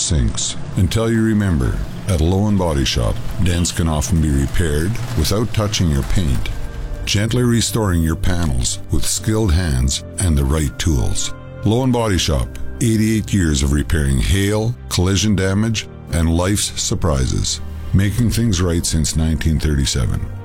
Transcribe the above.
sinks, until you remember, at Low & Body Shop, dents can often be repaired without touching your paint, gently restoring your panels with skilled hands and the right tools. Low & Body Shop, 88 years of repairing hail, collision damage, and life's surprises, making things right since 1937.